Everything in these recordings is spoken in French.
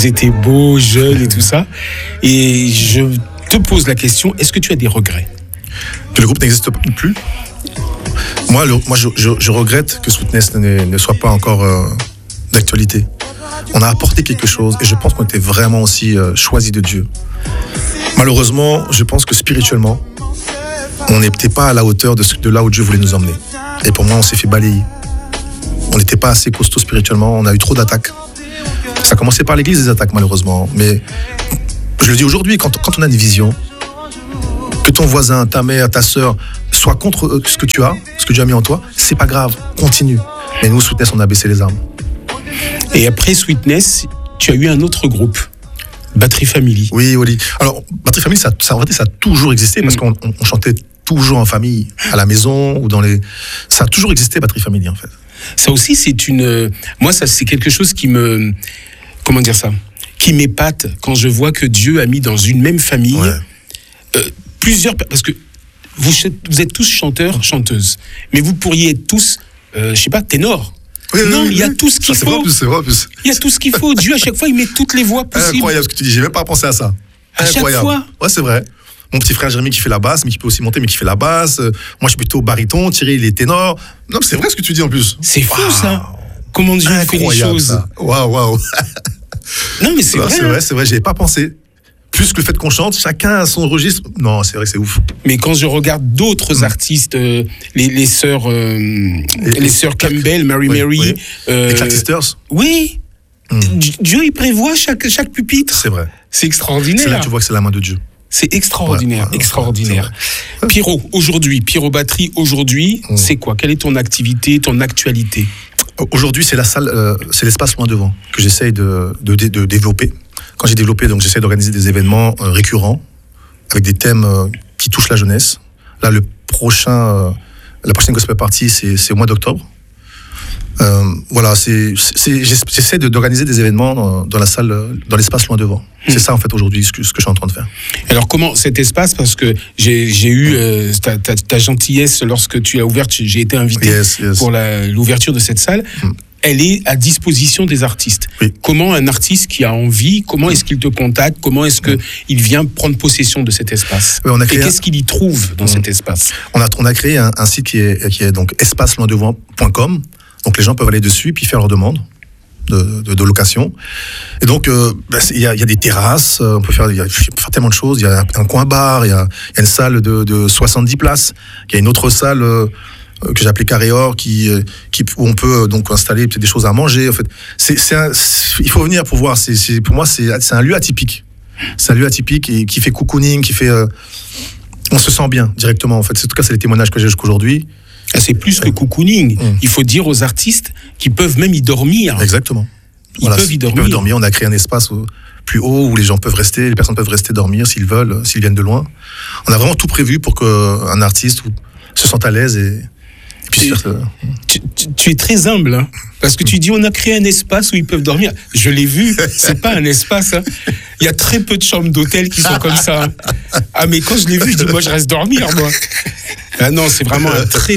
Vous étiez beau, jeune et tout ça. Et je te pose la question, est-ce que tu as des regrets? Que le groupe n'existe plus? Moi, je regrette que Sweetness ne soit pas encore d'actualité. On a apporté quelque chose et je pense qu'on était vraiment aussi choisis de Dieu. Malheureusement, je pense que spirituellement, on n'était pas à la hauteur de là où Dieu voulait nous emmener. Et pour moi, on s'est fait balayer. On n'était pas assez costaud spirituellement, on a eu trop d'attaques. Ça a commencé par l'église, les attaques, malheureusement. Mais je le dis aujourd'hui, quand on a une vision, que ton voisin, ta mère, ta sœur soit contre ce que tu as, ce que Dieu a mis en toi, c'est pas grave, continue. Mais nous, Sweetness, on a baissé les armes. Et après Sweetness, tu as eu un autre groupe, Battery Family. Oui, Oli. Alors, Battery Family, ça a toujours existé parce qu'on chantait toujours en famille, à la maison ou dans les... Ça a toujours existé, Battery Family, en fait. Ça aussi, c'est une... Moi, ça, c'est quelque chose qui me... Comment dire ça? Qui m'épate quand je vois que Dieu a mis dans une même famille plusieurs... Parce que vous êtes tous chanteurs, chanteuses. Mais vous pourriez être tous, je sais pas, ténors. Non, il y a tout ce qu'il faut. C'est vrai en plus. Il y a tout ce qu'il faut. Dieu, à chaque fois, il met toutes les voix possibles. Incroyable ce que tu dis. J'ai même pas pensé à ça. À chaque fois. Ouais, c'est vrai. Mon petit frère Jérémy qui fait la basse, mais qui peut aussi monter, mais qui fait la basse. Moi, je suis plutôt baryton. Thierry, il est ténor. Non, c'est vrai ce que tu dis en plus. C'est fou, ça. Comment Dieu fait les choses. Waouh. Non, mais c'est vrai. C'est vrai. J'y avais pas pensé. Plus que le fait qu'on chante, chacun a son registre. Non, c'est vrai que c'est ouf. Mais quand je regarde d'autres artistes, les sœurs Campbell, Mary, les Clark Sisters. Oui. Dieu, il prévoit chaque pupitre. C'est vrai. C'est extraordinaire. C'est là que tu vois que c'est la main de Dieu. C'est extraordinaire, extraordinaire. Pyro, Battery, aujourd'hui, c'est quoi? Quelle est ton activité, ton actualité? Aujourd'hui, c'est la salle, c'est l'espace loin devant que j'essaye de développer. Quand j'ai développé, donc j'essaie d'organiser des événements récurrents avec des thèmes qui touchent la jeunesse. Là, la prochaine gospel party, c'est au mois d'octobre. Voilà, j'essaie d'organiser des événements dans la salle, dans l'espace loin devant. C'est ça en fait aujourd'hui ce que je suis en train de faire. Alors comment cet espace, parce que j'ai eu ta gentillesse lorsque tu l'as ouverte, j'ai été invité pour l'ouverture de cette salle. Elle est à disposition des artistes. Oui. Comment un artiste qui a envie, comment est-ce qu'il te contacte, comment est-ce qu'il vient prendre possession de cet espace? Et qu'est-ce qu'il y trouve dans cet espace? On a créé un site qui est donc espaceloindevant.com. Donc les gens peuvent aller dessus puis faire leur demande de location. Et donc il y a des terrasses, on peut faire tellement de choses. Il y a un coin bar, il y a une salle de 70 places, il y a une autre salle que j'ai appelée Carré-Or où on peut donc installer des choses à manger. En fait, il faut venir pour voir. Pour moi c'est un lieu atypique. C'est un lieu atypique et qui fait cocooning, qui fait on se sent bien directement. En fait, en tout cas c'est les témoignages que j'ai jusqu'aujourd'hui. C'est plus que cocooning. Il faut dire aux artistes qu'ils peuvent même y dormir. Exactement. Ils peuvent y dormir. On a créé un espace plus haut où les gens peuvent rester, les personnes peuvent rester dormir s'ils veulent, s'ils viennent de loin. On a vraiment tout prévu pour qu'un artiste se sente à l'aise et puisse faire ça. Tu es très humble, hein, parce que tu dis on a créé un espace où ils peuvent dormir. Je l'ai vu, c'est pas un espace. Hein. Il y a très peu de chambres d'hôtel qui sont comme ça. Hein. Ah mais quand je l'ai vu, je dis moi je reste dormir moi. Ah non, c'est vraiment un très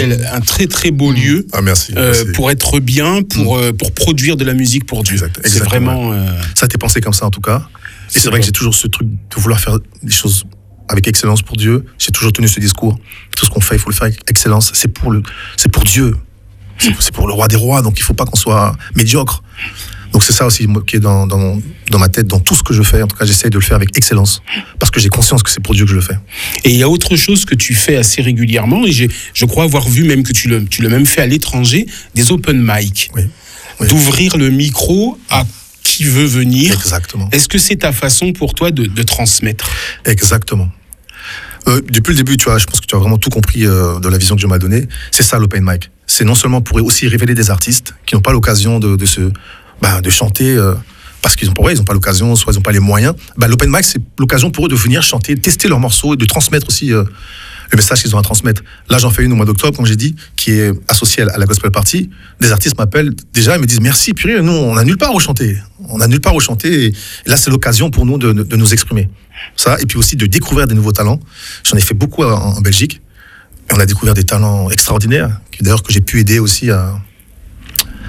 très beau lieu. Ah merci. Pour être bien, pour produire de la musique pour Dieu. Exactement. C'est vraiment. Ça a été pensé comme ça en tout cas. Et c'est vrai que j'ai toujours ce truc de vouloir faire des choses avec excellence pour Dieu. J'ai toujours tenu ce discours. Tout ce qu'on fait, il faut le faire avec excellence. C'est pour Dieu. C'est pour le roi des rois. Donc il ne faut pas qu'on soit médiocre. Donc c'est ça aussi qui est dans ma tête, dans tout ce que je fais. En tout cas, j'essaye de le faire avec excellence. Parce que j'ai conscience que c'est pour Dieu que je le fais. Et il y a autre chose que tu fais assez régulièrement. Et je crois avoir vu même que tu l'as même fait à l'étranger, des open mic. Oui. D'ouvrir le micro à qui veut venir. Exactement. Est-ce que c'est ta façon pour toi de transmettre? Exactement. Depuis le début, tu vois, je pense que tu as vraiment tout compris de la vision que Dieu m'a donnée. C'est ça l'open mic. C'est non seulement pour aussi révéler des artistes qui n'ont pas l'occasion de chanter parce qu'ils n'ont pas l'occasion, soit ils n'ont pas les moyens. L'open mic, c'est l'occasion pour eux de venir chanter, tester leurs morceaux et de transmettre aussi le message qu'ils ont à transmettre. Là, j'en fais une au mois d'octobre, comme j'ai dit, qui est associée à la gospel party. Des artistes m'appellent déjà et me disent merci, purée, nous, on n'a nulle part où chanter. Et là, c'est l'occasion pour nous de nous exprimer. Ça, et puis aussi de découvrir des nouveaux talents. J'en ai fait beaucoup en Belgique. Et on a découvert des talents extraordinaires, d'ailleurs que j'ai pu aider aussi à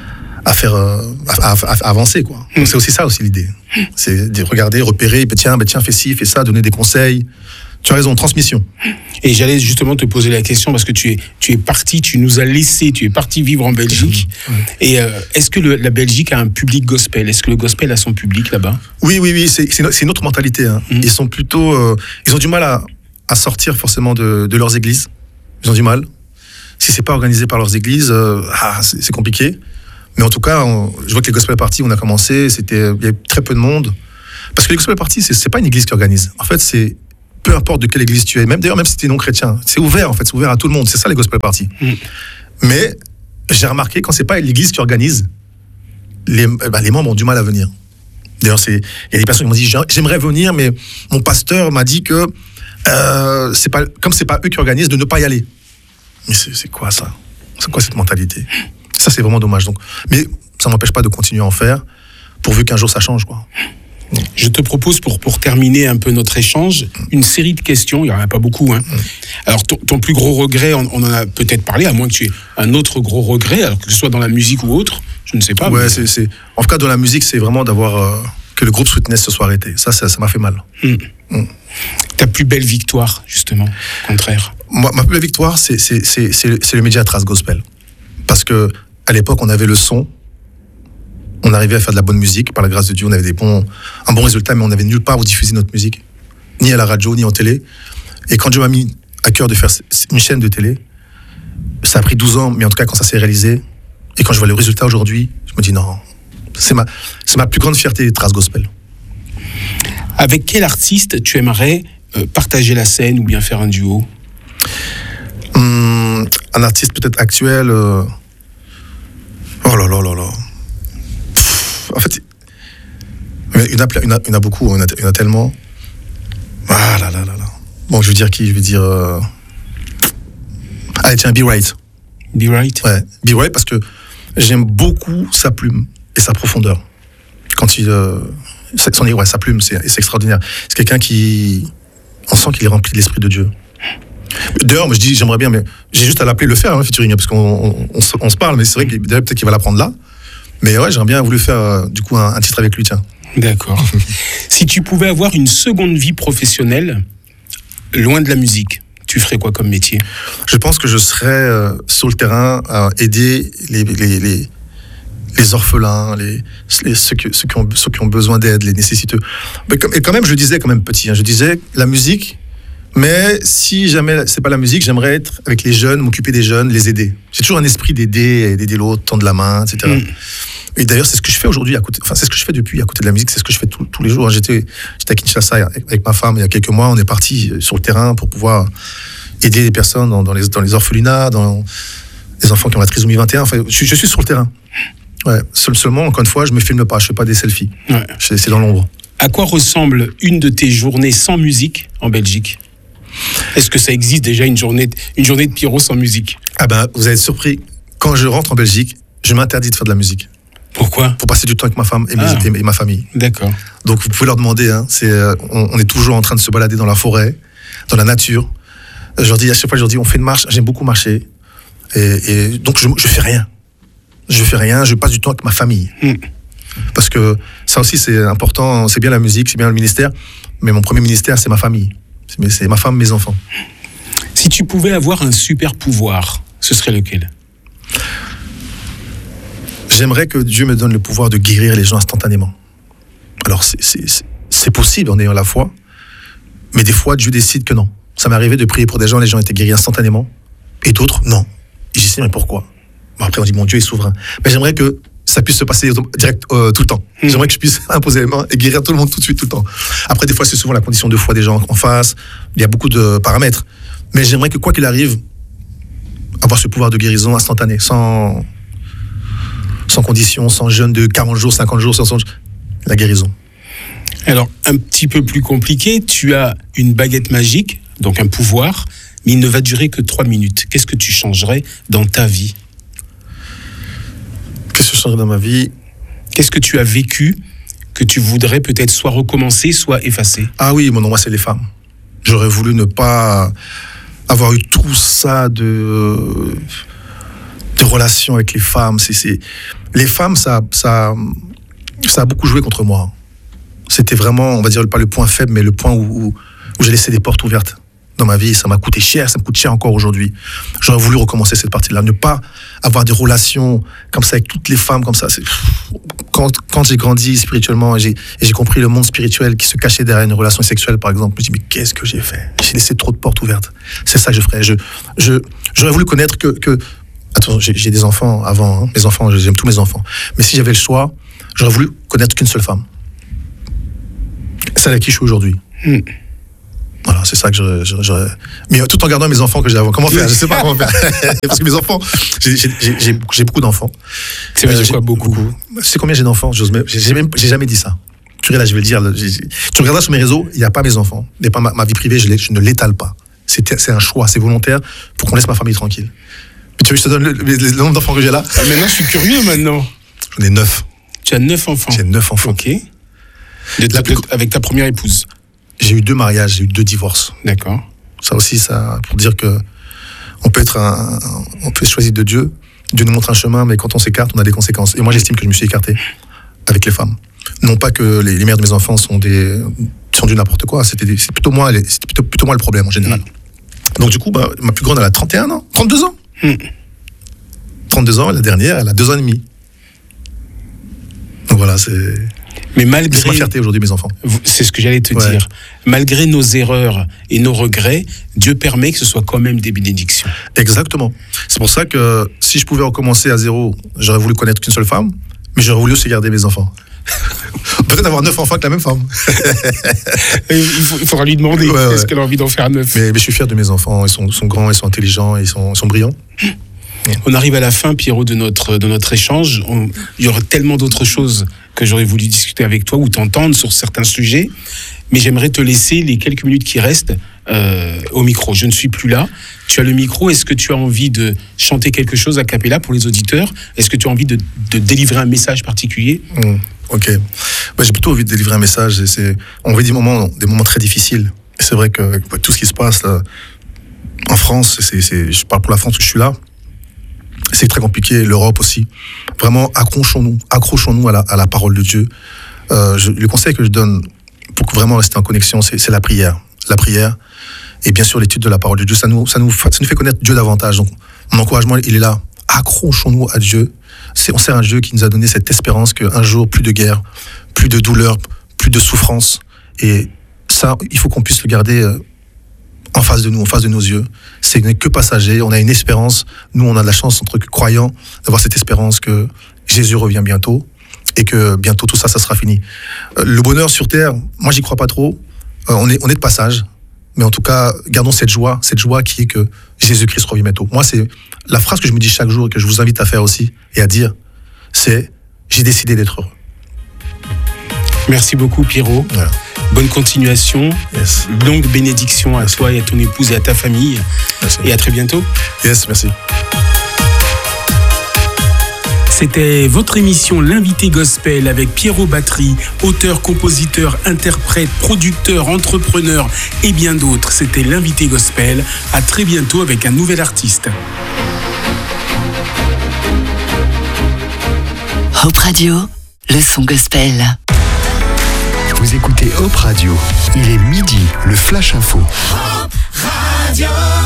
faire, à avancer, quoi. Donc, c'est aussi ça aussi l'idée. C'est de regarder, repérer, tiens, fais ci, fais ça, donner des conseils. Tu as raison, transmission. Et j'allais justement te poser la question parce que tu es parti, tu nous as laissé, tu es parti vivre en Belgique. Et est-ce que la Belgique a un public gospel? Est-ce que le gospel a son public là-bas? Oui, c'est une autre mentalité. Hein. Ils sont plutôt, ils ont du mal à sortir forcément de leurs églises. Ils ont du mal. Si c'est pas organisé par leurs églises, c'est compliqué. Mais en tout cas, je vois que les gospel parties, on a commencé, il y avait très peu de monde. Parce que les gospel parties, c'est pas une église qui organise. En fait, c'est peu importe de quelle église tu es, même si tu es non chrétien, c'est ouvert en fait, c'est ouvert à tout le monde. C'est ça les gospel parties. Mais j'ai remarqué quand c'est pas l'église qui organise, les membres ont du mal à venir. D'ailleurs, il y a des personnes qui m'ont dit j'aimerais venir, mais mon pasteur m'a dit que comme c'est pas eux qui organisent, de ne pas y aller. Mais c'est quoi ça? C'est quoi cette mentalité? Ça, c'est vraiment dommage. Donc, mais ça m'empêche pas de continuer à en faire, pourvu qu'un jour ça change, quoi. Je te propose, pour terminer un peu notre échange, une série de questions. Il n'y en a pas beaucoup. Hein. Alors, ton plus gros regret, on en a peut-être parlé, à moins que tu aies un autre gros regret, alors que ce soit dans la musique ou autre, je ne sais pas. Ouais, mais... En tout cas, dans la musique, c'est vraiment d'avoir que le groupe Sweetness se soit arrêté. Ça m'a fait mal. Ta plus belle victoire, justement, au contraire? Ma plus belle victoire, c'est le média Trace Gospel. Parce que à l'époque, on avait le son. On arrivait à faire de la bonne musique, par la grâce de Dieu, on avait un bon résultat, mais on n'avait nulle part où diffuser notre musique, ni à la radio, ni en télé. Et quand Dieu m'a mis à cœur de faire une chaîne de télé, ça a pris 12 ans, mais en tout cas, quand ça s'est réalisé, et quand je vois le résultat aujourd'hui, je me dis non, c'est ma plus grande fierté, Trace Gospel. Avec quel artiste tu aimerais partager la scène ou bien faire un duo? Un artiste peut-être actuel. Oh là là là là. En fait, il y en a beaucoup, il y en a tellement. Ah là là là là. Bon, je veux dire qui? Je veux dire. Allez, tiens, Be Right. Be Right? Ouais, Be Right parce que j'aime beaucoup sa plume et sa profondeur. Quand sa plume, c'est extraordinaire. C'est quelqu'un on sent qu'il est rempli de l'Esprit de Dieu. D'ailleurs, moi je dis, j'aimerais bien, mais j'ai juste à l'appeler le faire, featuring, parce qu'on se parle, mais c'est vrai que peut-être qu'il va l'apprendre là. Mais ouais, j'aimerais bien voulu faire du coup un titre avec lui, tiens. D'accord. Si tu pouvais avoir une seconde vie professionnelle, loin de la musique, tu ferais quoi comme métier? Je pense que je serais sur le terrain à aider les orphelins, ceux qui ont besoin d'aide, les nécessiteux. Et quand même, je disais petit, je disais la musique, mais si jamais c'est pas la musique, j'aimerais être avec les jeunes, m'occuper des jeunes, les aider. J'ai toujours un esprit d'aider l'autre, tendre la main, etc. Et d'ailleurs, c'est ce que je fais aujourd'hui c'est ce que je fais depuis à côté de la musique, c'est ce que je fais tous les jours. J'étais à Kinshasa avec ma femme il y a quelques mois, on est parti sur le terrain pour pouvoir aider les personnes dans les orphelinats, dans les enfants qui ont la trisomie 21. Enfin, je suis sur le terrain. Ouais. Seulement, encore une fois, je me filme pas, je fais pas des selfies. Ouais. C'est dans l'ombre. À quoi ressemble une de tes journées sans musique en Belgique? Est-ce que ça existe déjà une journée de Pierrot sans musique? Ah ben, vous allez être surpris. Quand je rentre en Belgique, je m'interdis de faire de la musique. Pourquoi? Pour passer du temps avec ma femme et ma famille. D'accord. Donc vous pouvez leur demander. On est toujours en train de se balader dans la forêt, dans la nature. À chaque fois, je leur dis, on fait une marche. J'aime beaucoup marcher. Et donc je fais rien. Je passe du temps avec ma famille. Parce que ça aussi, c'est important. C'est bien la musique, c'est bien le ministère. Mais mon premier ministère, c'est ma famille. C'est ma femme, mes enfants. Si tu pouvais avoir un super pouvoir, ce serait lequel? J'aimerais que Dieu me donne le pouvoir de guérir les gens instantanément. Alors, c'est possible en ayant la foi. Mais des fois, Dieu décide que non. Ça m'est arrivé de prier pour des gens, les gens étaient guéris instantanément. Et d'autres, non. Et j'ai dit, mais pourquoi? Bon, après, on dit, mon Dieu est souverain. Mais j'aimerais que ça puisse se passer direct tout le temps. J'aimerais que je puisse imposer les mains et guérir tout le monde tout de suite, tout le temps. Après, des fois, c'est souvent la condition de foi des gens en face. Il y a beaucoup de paramètres. Mais j'aimerais que, quoi qu'il arrive, avoir ce pouvoir de guérison instantané, sans condition, sans jeûne de 40 jours, 50 jours, 60 jours. La guérison. Alors, un petit peu plus compliqué, tu as une baguette magique, donc un pouvoir, mais il ne va durer que 3 minutes. Qu'est-ce que tu changerais dans ta vie? Qu'est-ce que je changerais dans ma vie? Qu'est-ce que tu as vécu que tu voudrais peut-être soit recommencer, soit effacer? Ah oui, moi c'est les femmes. J'aurais voulu ne pas avoir eu tout ça de des relations avec les femmes. Les femmes, ça a beaucoup joué contre moi. C'était vraiment, on va dire, pas le point faible, mais le point où j'ai laissé des portes ouvertes dans ma vie. Ça m'a coûté cher, ça me coûte cher encore aujourd'hui. J'aurais voulu recommencer cette partie-là. Ne pas avoir des relations comme ça avec toutes les femmes, comme ça. Quand j'ai grandi spirituellement et j'ai compris le monde spirituel qui se cachait derrière une relation sexuelle, par exemple, je me dis, mais qu'est-ce que j'ai fait ? J'ai laissé trop de portes ouvertes. C'est ça que je ferais. J'aurais voulu connaître que... Attends, j'ai des enfants avant. Hein. Mes enfants, j'aime tous mes enfants. Mais si j'avais le choix, j'aurais voulu connaître qu'une seule femme. Celle avec qui je suis aujourd'hui. Voilà, c'est ça que j'aurais... Mais tout en gardant mes enfants que j'ai avant. Comment faire ? Je sais pas comment faire. Parce que mes enfants, j'ai beaucoup d'enfants. C'est vrai, quoi, beaucoup. Tu sais combien j'ai d'enfants ? J'ai jamais dit ça. Tu regardes là, je vais le dire. Tu regarderas sur mes réseaux, il n'y a pas mes enfants. Il n'y a pas ma vie privée, je ne l'étale pas. C'est un choix, c'est volontaire pour qu'on laisse ma famille tranquille. Mais tu veux que je te donne le nombre d'enfants que j'ai là ? Maintenant, je suis curieux maintenant. J'en ai 9. Tu as 9 enfants ? J'ai 9 enfants. Ok. Avec ta première épouse ? J'ai eu 2 mariages, j'ai eu 2 divorces. D'accord. Ça aussi, pour dire que on peut choisir de Dieu. Dieu nous montre un chemin, mais quand on s'écarte, on a des conséquences. Et moi, j'estime que je me suis écarté avec les femmes. Non pas que les mères de mes enfants sont du n'importe quoi. C'était plutôt moi le problème en général. Donc du coup, ma plus grande, elle a 31 ans, 32 ans. 32 ans, et la dernière, elle a 2 ans et demi. Donc voilà, c'est... Mais malgré... C'est ma fierté aujourd'hui, mes enfants. C'est ce que j'allais te dire. Malgré nos erreurs et nos regrets, Dieu permet que ce soit quand même des bénédictions. Exactement. C'est pour ça que si je pouvais recommencer à zéro, j'aurais voulu connaître qu'une seule femme, mais j'aurais voulu aussi garder mes enfants. Peut-être avoir 9 enfants avec la même femme. Il faudra lui demander est-ce qu'elle a envie d'en faire 9. Mais je suis fier de mes enfants. Ils sont grands, ils sont intelligents, ils sont brillants. On arrive à la fin, Pierrot, de notre échange. Il y aura tellement d'autres choses que j'aurais voulu discuter avec toi ou t'entendre sur certains sujets. Mais j'aimerais te laisser les quelques minutes qui restent au micro. Je ne suis plus là. Tu as le micro. Est-ce que tu as envie de chanter quelque chose a cappella pour les auditeurs ? Est-ce que tu as envie de délivrer un message particulier ? Ok. J'ai plutôt envie de délivrer un message. On vit des moments très difficiles. Et c'est vrai que tout ce qui se passe là, en France, je parle pour la France où je suis là, c'est très compliqué. L'Europe aussi. Vraiment, accrochons-nous à la parole de Dieu. Le conseil que je donne pour vraiment rester en connexion, c'est la prière. La prière et bien sûr l'étude de la parole de Dieu. Ça nous fait connaître Dieu davantage. Donc, mon encouragement, il est là. Accrochons-nous à Dieu. On sert un Dieu qui nous a donné cette espérance qu'un jour, plus de guerre, plus de douleur, plus de souffrance. Et ça, il faut qu'on puisse le garder en face de nous, en face de nos yeux. Ce n'est que passager. On a une espérance. Nous, on a de la chance, en tant que croyants, d'avoir cette espérance que Jésus revient bientôt et que bientôt tout ça sera fini. Le bonheur sur terre, moi, j'y crois pas trop. On est de passage. Mais en tout cas, gardons cette joie qui est que Jésus-Christ revient bientôt. Moi, c'est la phrase que je me dis chaque jour et que je vous invite à faire aussi et à dire, c'est « J'ai décidé d'être heureux ». Merci beaucoup, Pierrot. Voilà. Bonne continuation. Yes. Longue bénédiction à toi et à ton épouse et à ta famille. Merci. Et à très bientôt. Yes, merci. C'était votre émission L'invité Gospel avec Pierrot Battery, auteur, compositeur, interprète, producteur, entrepreneur et bien d'autres. C'était L'invité Gospel. À très bientôt avec un nouvel artiste. Hope Radio, le son gospel. Vous écoutez Hope Radio. Il est midi, le Flash Info. Hope Radio.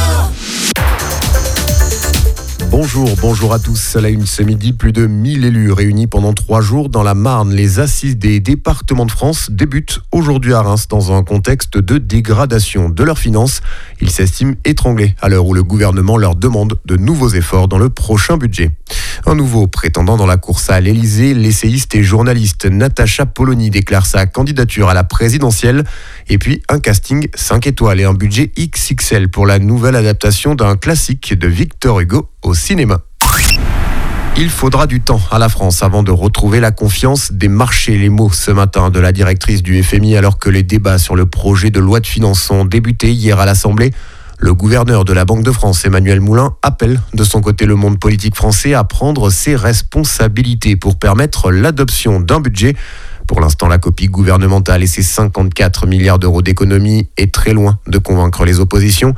Bonjour à tous. À la une ce midi, plus de 1000 élus réunis pendant 3 jours dans la Marne. Les assises des départements de France débutent aujourd'hui à Reims dans un contexte de dégradation de leurs finances. Ils s'estiment étranglés à l'heure où le gouvernement leur demande de nouveaux efforts dans le prochain budget. Un nouveau prétendant dans la course à l'Élysée, l'essayiste et journaliste Natacha Polony déclare sa candidature à la présidentielle. Et puis un casting 5 étoiles et un budget XXL pour la nouvelle adaptation d'un classique de Victor Hugo au cinéma. Il faudra du temps à la France avant de retrouver la confiance des marchés. Les mots ce matin de la directrice du FMI alors que les débats sur le projet de loi de finances ont débuté hier à l'Assemblée. Le gouverneur de la Banque de France, Emmanuel Moulin, appelle de son côté le monde politique français à prendre ses responsabilités pour permettre l'adoption d'un budget. Pour l'instant, la copie gouvernementale et ses 54 milliards d'euros d'économies est très loin de convaincre les oppositions.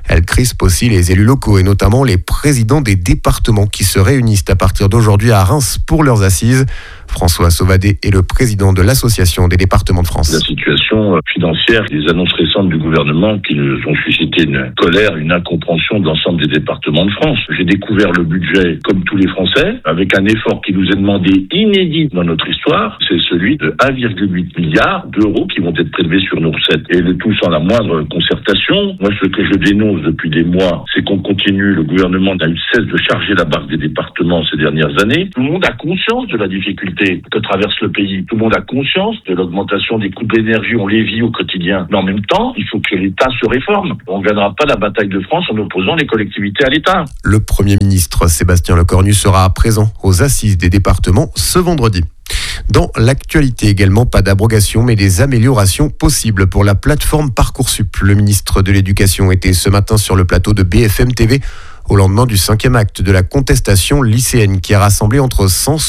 Elle crispe aussi les élus locaux et notamment les présidents des départements qui se réunissent à partir d'aujourd'hui à Reims pour leurs assises. François Sauvadet est le président de l'Association des départements de France. La situation financière, les annonces récentes du gouvernement qui nous ont suscité une colère, une incompréhension de l'ensemble des départements de France. J'ai découvert le budget comme tous les Français, avec un effort qui nous est demandé inédit dans notre histoire, c'est celui de 1,8 milliard d'euros qui vont être prélevés sur nos recettes. Et le tout sans la moindre concertation. Moi, ce que je dénonce depuis des mois, c'est qu'on continue, le gouvernement n'a eu cesse de charger la barque des départements ces dernières années. Tout le monde a conscience de la difficulté que traverse le pays. Tout le monde a conscience de l'augmentation des coûts de l'énergie, on les vit au quotidien. Mais en même temps, il faut que l'État se réforme. On ne gagnera pas la bataille de France en opposant les collectivités à l'État. Le Premier ministre Sébastien Lecornu sera présent aux assises des départements ce vendredi. Dans l'actualité également, pas d'abrogation mais des améliorations possibles pour la plateforme Parcoursup. Le ministre de l'Éducation était ce matin sur le plateau de BFM TV au lendemain du 5e acte de la contestation lycéenne qui a rassemblé entre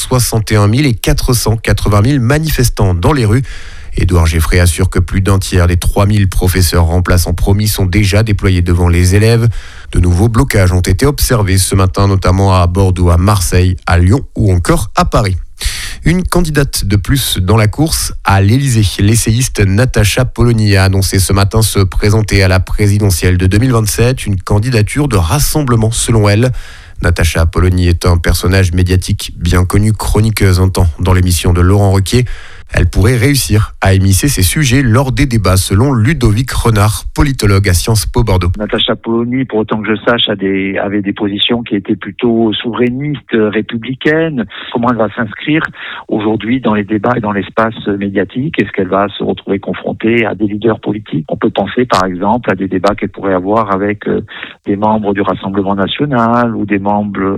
161 000 et 480 000 manifestants dans les rues. Édouard Geffray assure que plus d'un tiers des 3 000 professeurs remplaçants promis sont déjà déployés devant les élèves. De nouveaux blocages ont été observés ce matin, notamment à Bordeaux, à Marseille, à Lyon ou encore à Paris. Une candidate de plus dans la course à l'Élysée. L'essayiste Natacha Polony a annoncé ce matin se présenter à la présidentielle de 2027, une candidature de rassemblement selon elle. Natacha Polony est un personnage médiatique bien connu, chroniqueuse un temps dans l'émission de Laurent Ruquier. Elle pourrait réussir à émisser ces sujets lors des débats, selon Ludovic Renard, politologue à Sciences Po Bordeaux. Natacha Polony, pour autant que je sache, avait des positions qui étaient plutôt souverainistes, républicaines. Comment elle va s'inscrire aujourd'hui dans les débats et dans l'espace médiatique? Est-ce qu'elle va se retrouver confrontée à des leaders politiques? On peut penser par exemple à des débats qu'elle pourrait avoir avec des membres du Rassemblement national ou des membres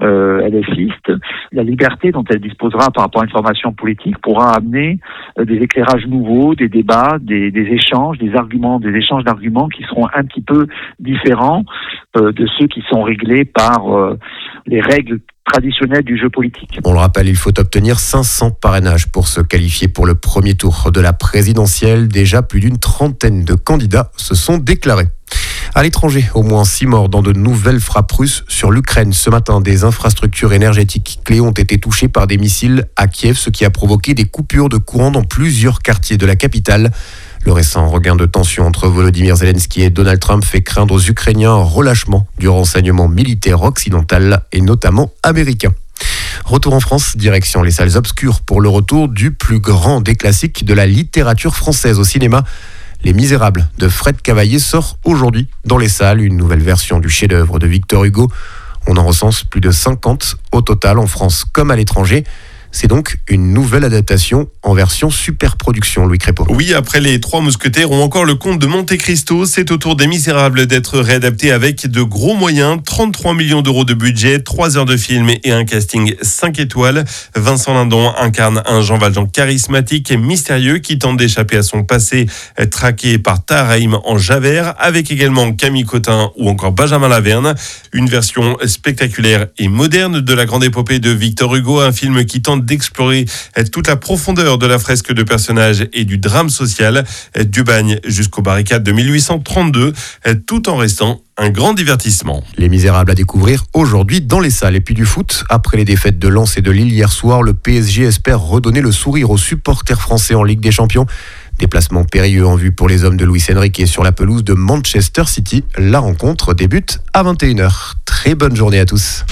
LFistes. La liberté dont elle disposera par rapport à une formation politique pourra amener des éclairages nouveaux, des débats, des échanges, des échanges d'arguments qui seront un petit peu différents de ceux qui sont réglés par les règles traditionnelles du jeu politique. On le rappelle, il faut obtenir 500 parrainages pour se qualifier pour le premier tour de la présidentielle. Déjà, plus d'une trentaine de candidats se sont déclarés. À l'étranger, au moins 6 morts dans de nouvelles frappes russes sur l'Ukraine. Ce matin, des infrastructures énergétiques clés ont été touchées par des missiles à Kiev, ce qui a provoqué des coupures de courant dans plusieurs quartiers de la capitale. Le récent regain de tension entre Volodymyr Zelensky et Donald Trump fait craindre aux Ukrainiens un relâchement du renseignement militaire occidental et notamment américain. Retour en France, direction les salles obscures pour le retour du plus grand des classiques de la littérature française au cinéma. Les Misérables de Fred Cavaillé sort aujourd'hui dans les salles, une nouvelle version du chef-d'œuvre de Victor Hugo. On en recense plus de 50 au total en France comme à l'étranger. C'est donc une nouvelle adaptation en version superproduction, Louis Crépeau. Oui, après les 3 Mousquetaires ou encore le Comte de Monte Cristo, c'est au tour des Misérables d'être réadapté avec de gros moyens. 33 millions d'euros de budget, 3 heures de film et un casting 5 étoiles. Vincent Lindon incarne un Jean Valjean charismatique et mystérieux qui tente d'échapper à son passé, traqué par Tahar en Javert, avec également Camille Cotin ou encore Benjamin Laverne. Une version spectaculaire et moderne de la grande épopée de Victor Hugo, un film qui tente d'explorer toute la profondeur de la fresque de personnages et du drame social, du bagne jusqu'aux barricades de 1832, tout en restant un grand divertissement. Les Misérables à découvrir aujourd'hui dans les salles. Et puis du foot, après les défaites de Lens et de Lille hier soir, le PSG espère redonner le sourire aux supporters français en Ligue des Champions. Déplacement périlleux en vue pour les hommes de Luis Enrique sur la pelouse de Manchester City. La rencontre débute à 21h. Très bonne journée à tous.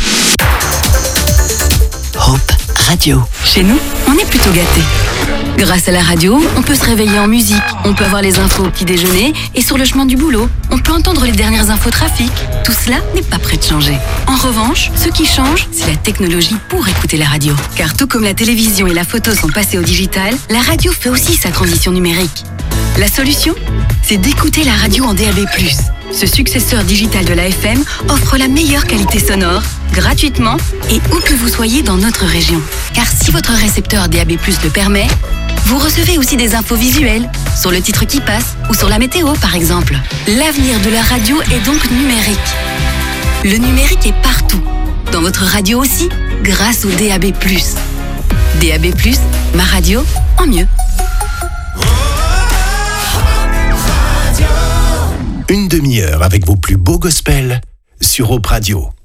Hope Radio. Chez nous, on est plutôt gâtés. Grâce à la radio, on peut se réveiller en musique, on peut avoir les infos au petit déjeuner et sur le chemin du boulot, on peut entendre les dernières infos trafic. Tout cela n'est pas prêt de changer. En revanche, ce qui change, c'est la technologie pour écouter la radio. Car tout comme la télévision et la photo sont passés au digital, la radio fait aussi sa transition numérique. La solution, c'est d'écouter la radio en DAB+. Ce successeur digital de la FM offre la meilleure qualité sonore, gratuitement et où que vous soyez dans notre région. Car si votre récepteur DAB+ le permet, vous recevez aussi des infos visuelles, sur le titre qui passe ou sur la météo par exemple. L'avenir de la radio est donc numérique. Le numérique est partout, dans votre radio aussi, grâce au DAB+. DAB+, ma radio en mieux. Une demi-heure avec vos plus beaux gospels sur Op Radio.